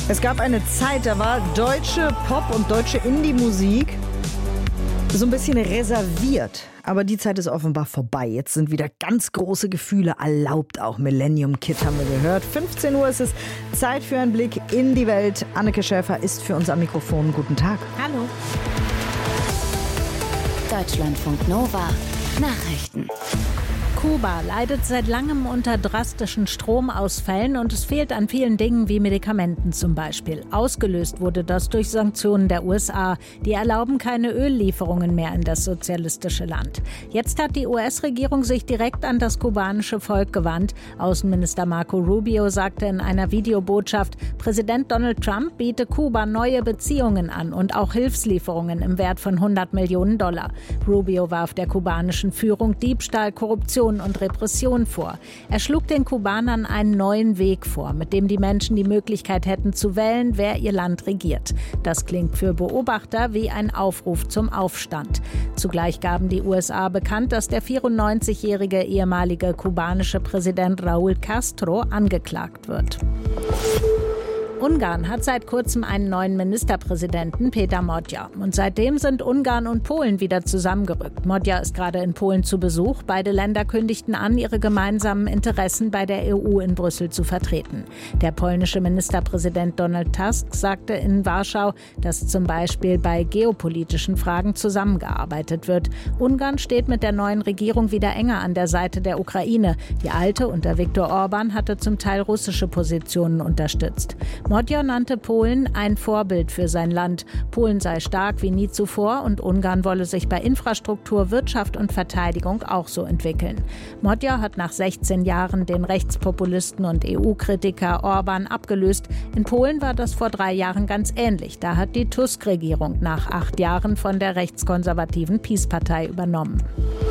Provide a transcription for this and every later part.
Es gab eine Zeit, da war deutsche Pop- und deutsche Indie-Musik so ein bisschen reserviert. Aber die Zeit ist offenbar vorbei. Jetzt sind wieder ganz große Gefühle erlaubt. Auch Millennium Kid haben wir gehört. 15 Uhr ist es Zeit für einen Blick in die Welt. Anneke Schäfer ist für uns am Mikrofon. Guten Tag. Hallo. Deutschlandfunk Nova. Nachrichten. Kuba leidet seit langem unter drastischen Stromausfällen und es fehlt an vielen Dingen wie Medikamenten zum Beispiel. Ausgelöst wurde das durch Sanktionen der USA. Die erlauben keine Öllieferungen mehr in das sozialistische Land. Jetzt hat die US-Regierung sich direkt an das kubanische Volk gewandt. Außenminister Marco Rubio sagte in einer Videobotschaft, Präsident Donald Trump biete Kuba neue Beziehungen an und auch Hilfslieferungen im Wert von $100 Millionen. Rubio warf der kubanischen Führung Diebstahl, Korruption und Repression vor. Er schlug den Kubanern einen neuen Weg vor, mit dem die Menschen die Möglichkeit hätten zu wählen, wer ihr Land regiert. Das klingt für Beobachter wie ein Aufruf zum Aufstand. Zugleich gaben die USA bekannt, dass der 94-jährige ehemalige kubanische Präsident Raúl Castro angeklagt wird. Ungarn hat seit kurzem einen neuen Ministerpräsidenten, Péter Modja. Und seitdem sind Ungarn und Polen wieder zusammengerückt. Modja ist gerade in Polen zu Besuch. Beide Länder kündigten an, ihre gemeinsamen Interessen bei der EU in Brüssel zu vertreten. Der polnische Ministerpräsident Donald Tusk sagte in Warschau, dass zum Beispiel bei geopolitischen Fragen zusammengearbeitet wird. Ungarn steht mit der neuen Regierung wieder enger an der Seite der Ukraine. Die alte unter Viktor Orban hatte zum Teil russische Positionen unterstützt. Modja nannte Polen ein Vorbild für sein Land. Polen sei stark wie nie zuvor und Ungarn wolle sich bei Infrastruktur, Wirtschaft und Verteidigung auch so entwickeln. Modja hat nach 16 Jahren den Rechtspopulisten und EU-Kritiker Orban abgelöst. In Polen war das vor 3 Jahren ganz ähnlich. Da hat die Tusk-Regierung nach 8 Jahren von der rechtskonservativen PiS-Partei übernommen.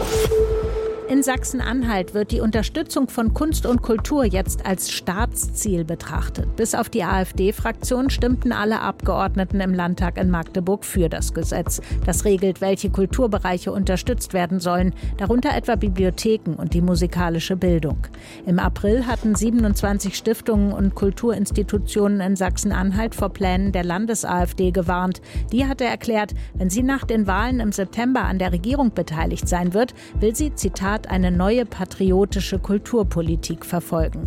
In Sachsen-Anhalt wird die Unterstützung von Kunst und Kultur jetzt als Staatsziel betrachtet. Bis auf die AfD-Fraktion stimmten alle Abgeordneten im Landtag in Magdeburg für das Gesetz. Das regelt, welche Kulturbereiche unterstützt werden sollen, darunter etwa Bibliotheken und die musikalische Bildung. Im April hatten 27 Stiftungen und Kulturinstitutionen in Sachsen-Anhalt vor Plänen der Landes-AfD gewarnt. Die hatte erklärt, wenn sie nach den Wahlen im September an der Regierung beteiligt sein wird, will sie, Zitat, eine neue patriotische Kulturpolitik verfolgen.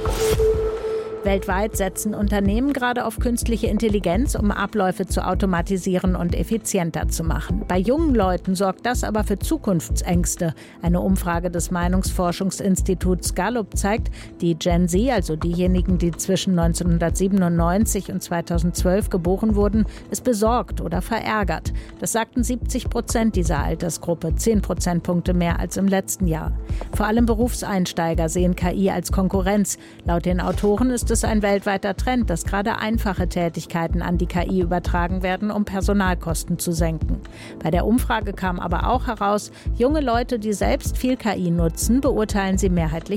Weltweit setzen Unternehmen gerade auf künstliche Intelligenz, um Abläufe zu automatisieren und effizienter zu machen. Bei jungen Leuten sorgt das aber für Zukunftsängste. Eine Umfrage des Meinungsforschungsinstituts Gallup zeigt, die Gen Z, also diejenigen, die zwischen 1997 und 2012 geboren wurden, ist besorgt oder verärgert. Das sagten 70% dieser Altersgruppe, 10 Prozentpunkte mehr als im letzten Jahr. Vor allem Berufseinsteiger sehen KI als Konkurrenz. Laut den Autoren ist es ein weltweiter Trend, dass gerade einfache Tätigkeiten an die KI übertragen werden, um Personalkosten zu senken. Bei der Umfrage kam aber auch heraus, junge Leute, die selbst viel KI nutzen, beurteilen sie mehrheitlich